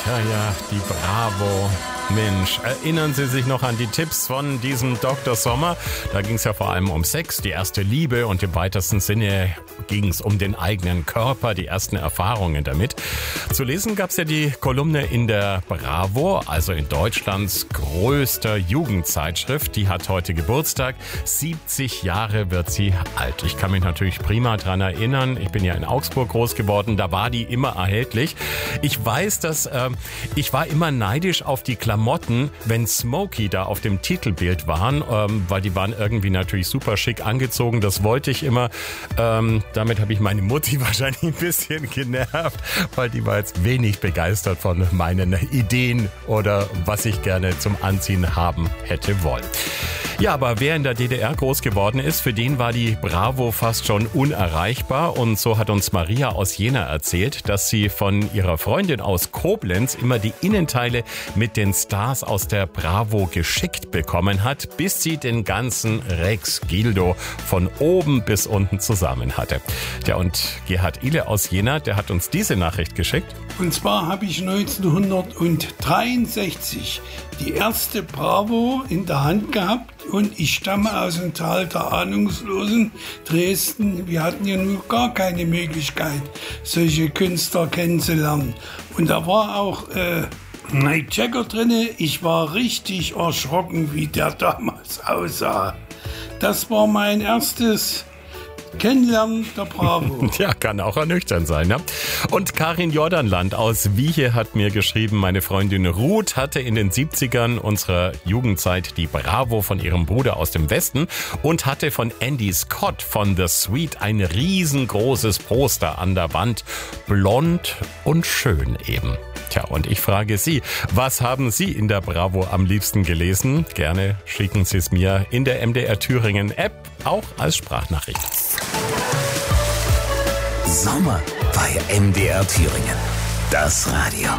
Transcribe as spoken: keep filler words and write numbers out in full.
Ja, ja, die Bravo. Mensch, erinnern Sie sich noch an die Tipps von diesem Doktor Sommer? Da ging es ja vor allem um Sex, die erste Liebe und im weitesten Sinne ging es um den eigenen Körper, die ersten Erfahrungen damit. Zu lesen gab es ja die Kolumne in der Bravo, also in Deutschlands größter Jugendzeitschrift. Die hat heute Geburtstag. siebzig Jahre wird sie alt. Ich kann mich natürlich prima dran erinnern. Ich bin ja in Augsburg groß geworden. Da war die immer erhältlich. Ich weiß, dass äh, ich war immer neidisch auf die Klamotten, wenn Smokey da auf dem Titelbild waren, ähm, weil die waren irgendwie natürlich super schick angezogen. Das wollte ich immer. Ähm, damit habe ich meine Mutti wahrscheinlich ein bisschen genervt, weil die war jetzt wenig begeistert von meinen Ideen oder was ich gerne zum Anziehen haben hätte wollen. Ja, aber wer in der D D R groß geworden ist, für den war die Bravo fast schon unerreichbar. Und so hat uns Maria aus Jena erzählt, dass sie von ihrer Freundin aus Koblenz immer die Innenteile mit den Stars aus der Bravo geschickt bekommen hat, bis sie den ganzen Rex Gildo von oben bis unten zusammen hatte. Ja, und Gerhard Ile aus Jena, der hat uns diese Nachricht geschickt. Und zwar habe ich neunzehnhundertdreiundsechzig die erste Bravo in der Hand gehabt. Und ich stamme aus dem Tal der Ahnungslosen, Dresden. Wir hatten ja nur gar keine Möglichkeit, solche Künstler kennenzulernen. Und da war auch äh, Mike Jagger drin. Ich war richtig erschrocken, wie der damals aussah. Das war mein erstes Kennenlernen der Bravo. Ja, kann auch ernüchternd sein, ne? Und Karin Jordanland aus Wiehe hat mir geschrieben, meine Freundin Ruth hatte in den siebzigern unserer Jugendzeit die Bravo von ihrem Bruder aus dem Westen und hatte von Andy Scott von The Sweet ein riesengroßes Poster an der Wand. Blond und schön eben. Tja, und ich frage Sie, was haben Sie in der Bravo am liebsten gelesen? Gerne schicken Sie es mir in der M D R Thüringen App, auch als Sprachnachricht. Sommer bei M D R Thüringen. Das Radio.